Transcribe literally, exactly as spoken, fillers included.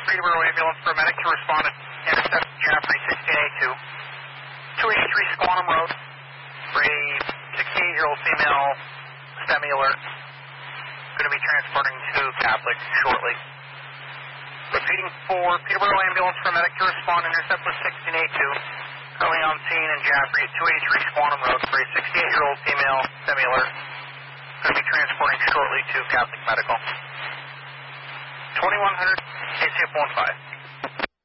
Peterborough ambulance paramedic to respond and intercept Jaffrey sixteen eighty-two. two eighty-three Squantum Road for a sixty-eight-year-old female STEMI alert. Going to be transporting to Catholic shortly. Repeating for Peterborough ambulance paramedic to respond and intercept with sixteen eighty-two. Currently on scene in Jaffrey at two eighty-three Squantum Road for a sixty-eight-year-old female STEMI alert. Going to be transporting shortly to Catholic Medical. twenty-one hundred, A C F one five.